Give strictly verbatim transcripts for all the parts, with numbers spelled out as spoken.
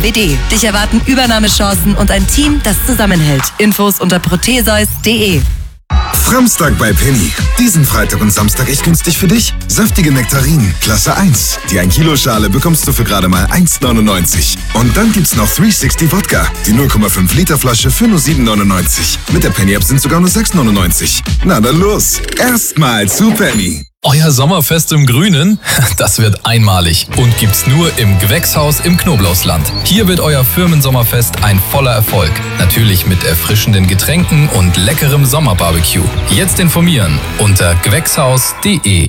W D. Dich erwarten Übernahmechancen und ein Team, das zusammenhält. Infos unter proteseus punkt de. Framstag bei Penny. Diesen Freitag und Samstag echt günstig für dich. Saftige Nektarinen, Klasse eins. Die ein Kilo Schale bekommst du für gerade mal eins neunundneunzig. Und dann gibt's noch dreihundertsechzig Wodka. Die null Komma fünf Liter Flasche für nur sieben neunundneunzig. Mit der Penny-App sind sogar nur sechs neunundneunzig. Na dann los. Erstmal zu Penny. Euer Sommerfest im Grünen? Das wird einmalig und gibt's nur im Gewächshaus im Knoblauchsland. Hier wird euer Firmensommerfest ein voller Erfolg. Natürlich mit erfrischenden Getränken und leckerem Sommerbarbecue. Jetzt informieren unter gewächshaus punkt de.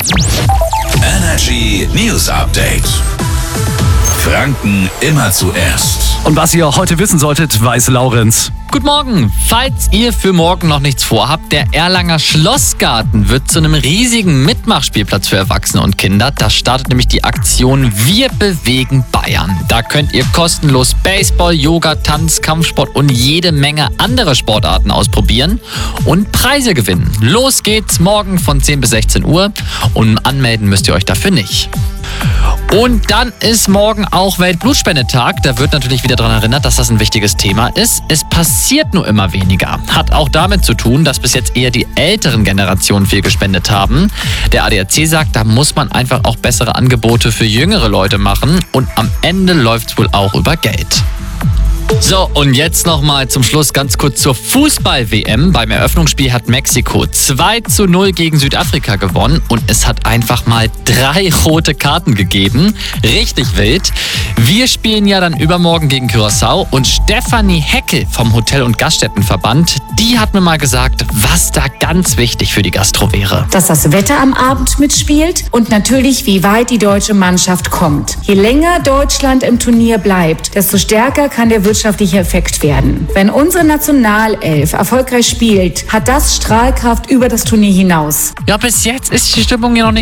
Energy News Update. Franken immer zuerst. Und was ihr heute wissen solltet, weiß Laurenz. Guten Morgen. Falls ihr für morgen noch nichts vorhabt, der Erlanger Schlossgarten wird zu einem riesigen Mitmachspielplatz für Erwachsene und Kinder. Da startet nämlich die Aktion Wir bewegen Bayern. Da könnt ihr kostenlos Baseball, Yoga, Tanz, Kampfsport und jede Menge andere Sportarten ausprobieren und Preise gewinnen. Los geht's morgen von zehn bis sechzehn Uhr und anmelden müsst ihr euch dafür nicht. Und dann ist morgen auch Weltblutspendetag. Da wird natürlich wieder daran erinnert, dass das ein wichtiges Thema ist. Es passiert nur immer weniger. Hat auch damit zu tun, dass bis jetzt eher die älteren Generationen viel gespendet haben. Der A D A C sagt, da muss man einfach auch bessere Angebote für jüngere Leute machen. Und am Ende läuft es wohl auch über Geld. So, und jetzt nochmal zum Schluss ganz kurz zur Fußball-W M. Beim Eröffnungsspiel hat Mexiko zwei zu null gegen Südafrika gewonnen und es hat einfach mal drei rote Karten gegeben. Richtig wild. Wir spielen ja dann übermorgen gegen Curaçao und Stefanie Heckel vom Hotel- und Gaststättenverband, die hat mir mal gesagt, was da ganz wichtig für die Gastro wäre. Dass das Wetter am Abend mitspielt und natürlich, wie weit die deutsche Mannschaft kommt. Je länger Deutschland im Turnier bleibt, desto stärker kann der wirtschaftliche Effekt werden. Wenn unsere Nationalelf erfolgreich spielt, hat das Strahlkraft über das Turnier hinaus. Ja, bis jetzt ist die Stimmung ja noch nicht